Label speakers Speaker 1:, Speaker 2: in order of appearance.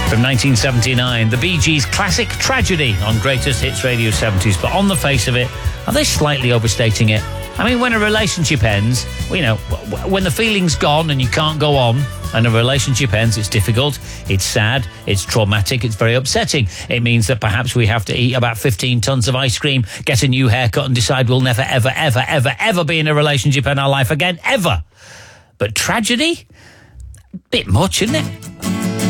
Speaker 1: From 1979, the Bee Gees' classic Tragedy on Greatest Hits Radio 70s. But on the face of it, are they slightly overstating it? I mean, when a relationship ends, you know, when the feeling's gone and you can't go on, and a relationship ends, it's difficult, it's sad, it's traumatic, it's very upsetting. It means that perhaps we have to eat about 15 tons of ice cream, get a new haircut and decide we'll never, ever, ever, ever, ever be in a relationship in our life again, ever. But tragedy? Bit much, isn't it?